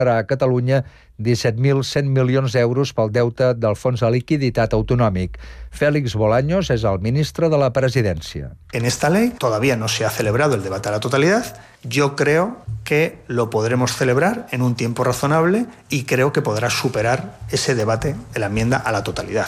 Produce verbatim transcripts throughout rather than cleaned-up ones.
a Catalunya disset mil cent milions d'euros pel deute del Fons de Liquiditat Autonòmic. Félix Bolaños és el ministre de la Presidència. En esta ley todavía no se ha celebrado el debate a la totalidad. Yo creo que lo podremos celebrar en un tiempo razonable y creo que podrá superar ese debate de la enmienda a la totalidad.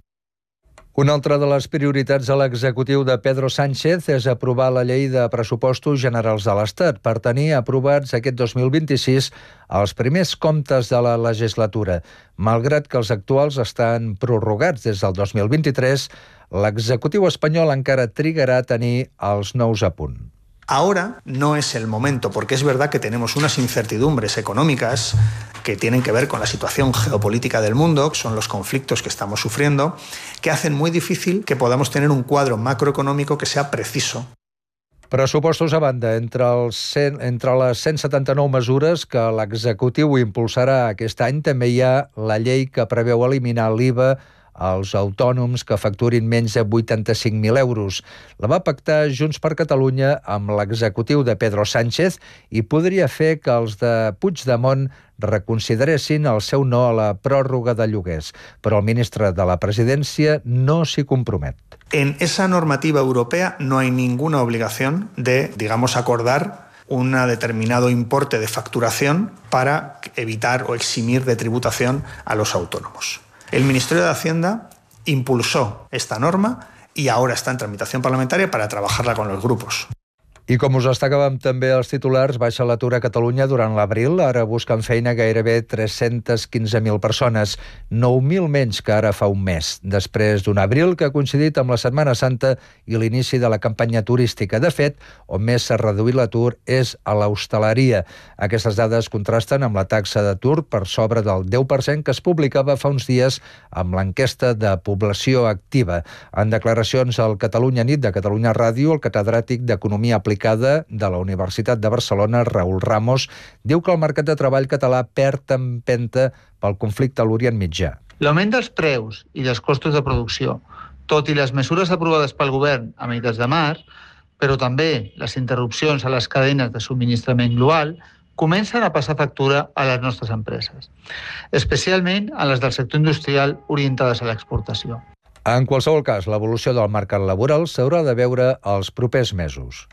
Una altra de les prioritats de l'executiu de Pedro Sánchez és aprovar la llei de pressupostos generals de l'Estat per tenir aprovats aquest dos mil vint-i-sis els primers comptes de la legislatura. Malgrat que els actuals estan prorrogats des del dos mil vint-i-tres, l'executiu espanyol encara trigarà a tenir els nous a punt. Ahora no es el momento, porque es verdad que tenemos unas incertidumbres económicas que tienen que ver con la situación geopolítica del mundo, que son los conflictos que estamos sufriendo, que hacen muy difícil que podamos tener un cuadro macroeconómico que sea preciso. Pressupostos a banda, entre, els cent, entre les cent setanta-nou mesures que l'executiu impulsarà aquest any també hi ha la llei que preveu eliminar l'I V A als autònoms que facturin menys de vuitanta-cinc mil euros. La va pactar Junts per Catalunya amb l'executiu de Pedro Sánchez i podria fer que els de Puigdemont reconsideressin el seu no a la pròrroga de lloguers, però el ministre de la Presidència no s'hi compromet. En esa normativa europea no hay ninguna obligación de, digamos, acordar un determinado importe de facturación para evitar o eximir de tributación a los autónomos. El Ministerio de Hacienda impulsó esta norma y ahora está en tramitación parlamentaria para trabajarla con los grupos. I com us destacàvem també els titulars, baixa l'atur a Catalunya durant l'abril. Ara busquen feina gairebé tres-centes quinze mil persones, nou mil menys que ara fa un mes, després d'un abril que ha coincidit amb la Setmana Santa i l'inici de la campanya turística. De fet, on més s'ha reduït l'atur és a l'hostaleria. Aquestes dades contrasten amb la taxa d'atur per sobre del deu per cent que es publicava fa uns dies amb l'enquesta de població activa. En declaracions al Catalunya Nit de Catalunya Ràdio, el catedràtic d'Economia Aplicada de la Universitat de Barcelona, Raül Ramos, diu que el mercat de treball català perd empenta pel conflicte a l'Orient Mitjà. L'augment dels preus i dels costos de producció, tot i les mesures aprovades pel govern a meitats de març, però també les interrupcions a les cadenes de subministrament global, comencen a passar factura a les nostres empreses, especialment a les del sector industrial orientades a l'exportació. En qualsevol cas, l'evolució del mercat laboral s'haurà de veure els propers mesos.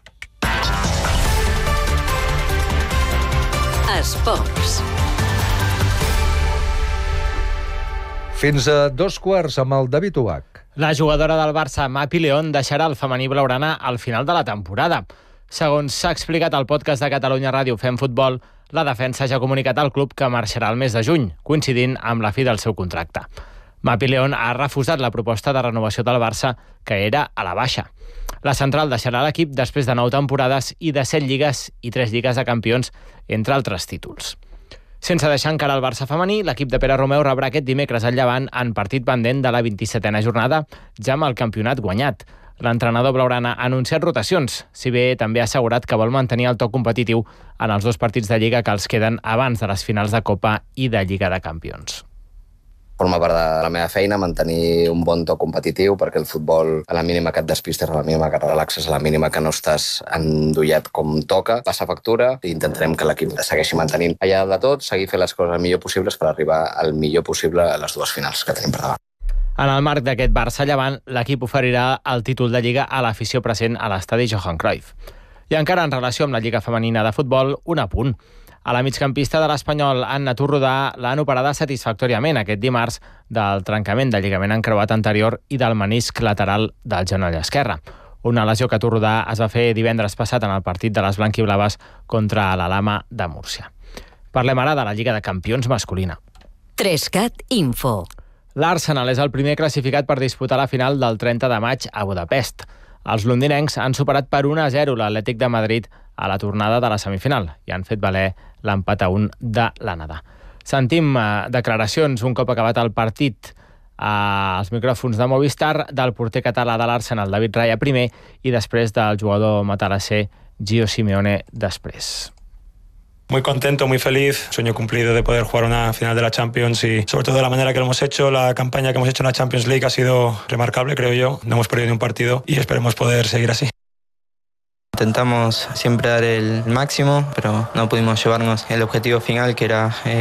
Esports. Fins a dos quarts amb el David Ubach. La jugadora del Barça, Mapi León, deixarà el femení blaugrana al final de la temporada. Segons s'ha explicat al podcast de Catalunya Ràdio Fem Futbol, la defensa ja ha comunicat al club que marxarà el mes de juny, coincidint amb la fi del seu contracte. Mapi León ha refusat la proposta de renovació del Barça, que era a la baixa. La central deixarà l'equip després de nou temporades i de set lligues i tres lligues de campions, entre altres títols. Sense deixar encara el Barça femení, l'equip de Pere Romeu rebrà aquest dimecres al Llevant en partit pendent de la vint-i-setena jornada, ja amb el campionat guanyat. L'entrenador blaugrana ha anunciat rotacions, si bé també ha assegurat que vol mantenir el to competitiu en els dos partits de Lliga que els queden abans de les finals de Copa i de Lliga de Campions. Forma part de la meva feina mantenir un bon to competitiu, perquè el futbol, a la mínima que et despistes, a la mínima que et relaxes, a la mínima que no estàs endollat com toca, passa factura i intentarem que l'equip segueixi mantenint allà de tot, seguir fent les coses el millor possibles per arribar al millor possible a les dues finals que tenim per davant. En el marc d'aquest Barça-Llevant, l'equip oferirà el títol de Lliga a l'afició present a l'estadi Johan Cruyff. I encara en relació amb la Lliga Femenina de Futbol, un apunt. A la migcampista de l'Espanyol, Anna Turrodà, l'han operada satisfactòriament aquest dimarts del trencament del lligament encreuat anterior i del menisc lateral del genoll esquerre. Una lesió que Turrodà es va fer divendres passat en el partit de les blanquiblaves contra l'Alhama de Múrcia. Parlem ara de la Lliga de Campions masculina. Trescat Info. L'Arsenal és el primer classificat per disputar la final del trenta de maig a Budapest. Els londinencs han superat per un a zero l'Atlètic de Madrid a la tornada de la semifinal i han fet valer l'empat a un de l'Anada. Sentim eh, declaracions un cop acabat el partit als micròfons de Movistar del porter català de l'Arsenal, David Raya, primer, i després del jugador matalasser Gio Simeone després. Muy contento, muy feliz, sueño cumplido de poder jugar una final de la Champions y sobre todo de la manera que lo hemos hecho, la campaña que hemos hecho en la Champions League ha sido remarcable, creo yo, no hemos perdido ni un partido y esperemos poder seguir así. intentamos siempre dar el máximo, pero no pudimos llevarnos el objetivo final, que era eh,